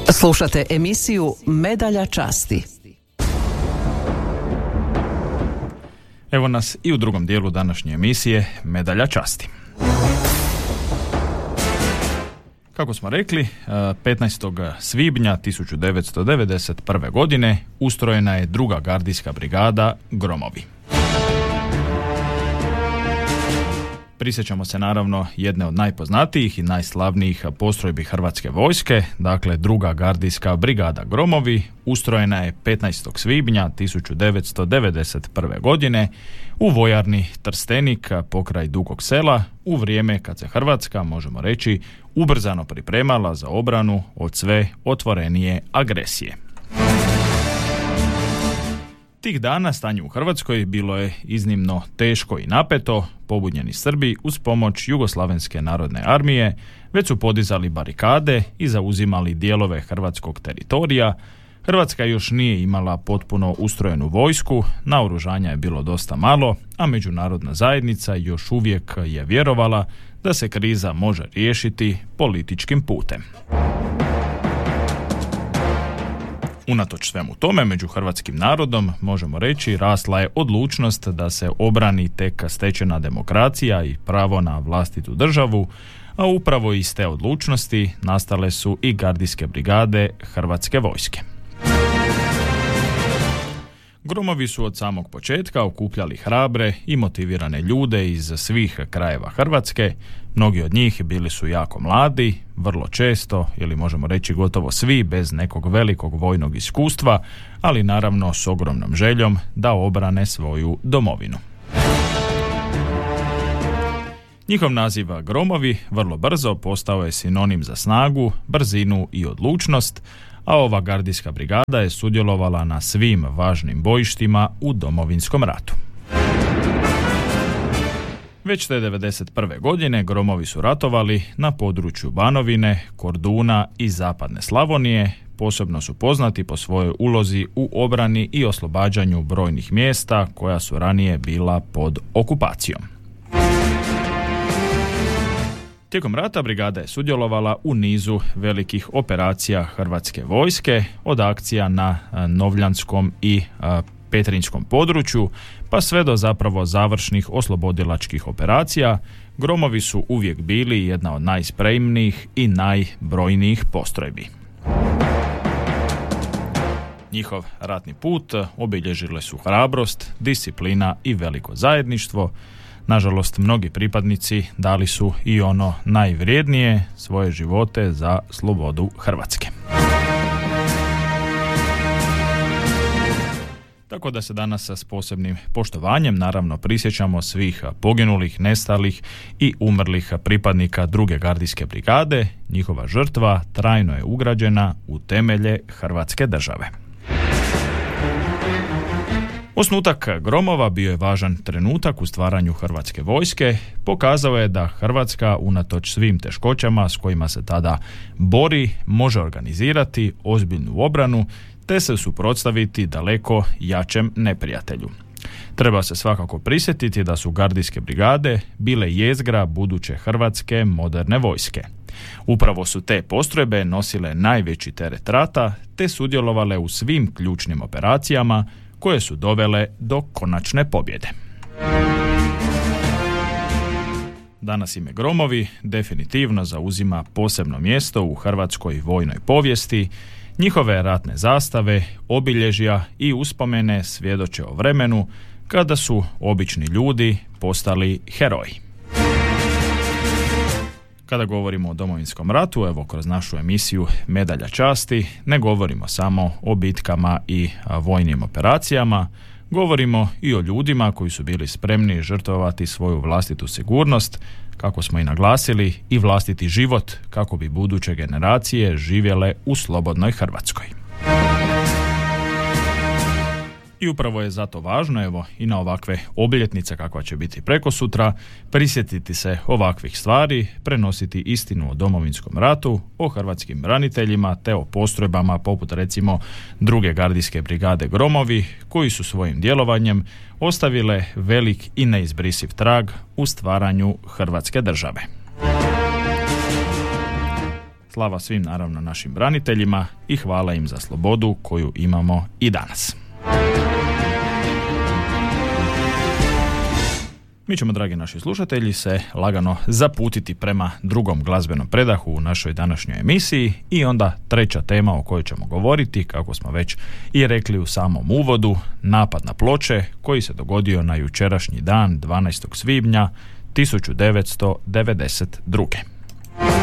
Slušate emisiju Medalja časti. Evo nas i u drugom dijelu današnje emisije Medalja časti. Kako smo rekli, 15. svibnja 1991. godine ustrojena je druga gardijska brigada Gromovi. Prisjećamo se naravno jedne od najpoznatijih i najslavnijih postrojbi Hrvatske vojske, dakle druga gardijska brigada Gromovi, ustrojena je 15. svibnja 1991. godine u vojarni Trstenik pokraj Dugog Sela, u vrijeme kad se Hrvatska, možemo reći, ubrzano pripremala za obranu od sve otvorenije agresije. Tih dana stanje u Hrvatskoj bilo je iznimno teško i napeto. Pobunjeni Srbi uz pomoć Jugoslavenske narodne armije već su podizali barikade i zauzimali dijelove hrvatskog teritorija. Hrvatska još nije imala potpuno ustrojenu vojsku, naoružanja je bilo dosta malo, a međunarodna zajednica još uvijek je vjerovala da se kriza može riješiti političkim putem. Unatoč svemu tome, među hrvatskim narodom, možemo reći, rasla je odlučnost da se obrani tek stečena demokracija i pravo na vlastitu državu, a upravo iz te odlučnosti nastale su i gardijske brigade Hrvatske vojske. Gromovi su od samog početka okupljali hrabre i motivirane ljude iz svih krajeva Hrvatske. Mnogi od njih bili su jako mladi, vrlo često, ili možemo reći gotovo svi, bez nekog velikog vojnog iskustva, ali naravno s ogromnom željom da obrane svoju domovinu. Njihov naziv Gromovi vrlo brzo postao je sinonim za snagu, brzinu i odlučnost, a ova gardijska brigada je sudjelovala na svim važnim bojištima u Domovinskom ratu. Već te 1991. godine Gromovi su ratovali na području Banovine, Korduna i Zapadne Slavonije. Posebno su poznati po svojoj ulozi u obrani i oslobađanju brojnih mjesta koja su ranije bila pod okupacijom. Tijekom rata brigada je sudjelovala u nizu velikih operacija Hrvatske vojske, od akcija na Novljanskom i Petrinjskom području, pa sve do zapravo završnih oslobodilačkih operacija. Gromovi su uvijek bili jedna od najspremnijih i najbrojnijih postrojbi. Njihov ratni put obilježile su hrabrost, disciplina i veliko zajedništvo. Nažalost, mnogi pripadnici dali su i ono najvrijednije, svoje živote za slobodu Hrvatske. Tako da se danas s posebnim poštovanjem naravno prisjećamo svih poginulih, nestalih i umrlih pripadnika druge gardijske brigade. Njihova žrtva trajno je ugrađena u temelje Hrvatske države. Osnutak Gromova bio je važan trenutak u stvaranju Hrvatske vojske. Pokazao je da Hrvatska, unatoč svim teškoćama s kojima se tada bori, može organizirati ozbiljnu obranu te se suprotstaviti daleko jačem neprijatelju. Treba se svakako prisjetiti da su gardijske brigade bile jezgra buduće Hrvatske moderne vojske. Upravo su te postrojbe nosile najveći teret rata te sudjelovale u svim ključnim operacijama koje su dovele do konačne pobjede. Danas ime Gromovi definitivno zauzima posebno mjesto u hrvatskoj vojnoj povijesti. Njihove ratne zastave, obilježja i uspomene svjedoče o vremenu kada su obični ljudi postali heroji. Kada govorimo o Domovinskom ratu, evo kroz našu emisiju Medalja časti, ne govorimo samo o bitkama i vojnim operacijama, govorimo i o ljudima koji su bili spremni žrtvovati svoju vlastitu sigurnost, kako smo i naglasili, i vlastiti život kako bi buduće generacije živjele u slobodnoj Hrvatskoj. I upravo je zato važno, evo, i na ovakve obljetnice kakva će biti prekosutra, prisjetiti se ovakvih stvari, prenositi istinu o Domovinskom ratu, o hrvatskim braniteljima te o postrojbama poput recimo druge gardijske brigade Gromovi, koji su svojim djelovanjem ostavile velik i neizbrisiv trag u stvaranju Hrvatske države. slava svim naravno našim braniteljima i hvala im za slobodu koju imamo i danas. Mi ćemo, dragi naši slušatelji, se lagano zaputiti prema drugom glazbenom predahu u našoj današnjoj emisiji i onda treća tema o kojoj ćemo govoriti, kako smo već i rekli u samom uvodu, napad na Ploče koji se dogodio na jučerašnji dan 12. svibnja 1992.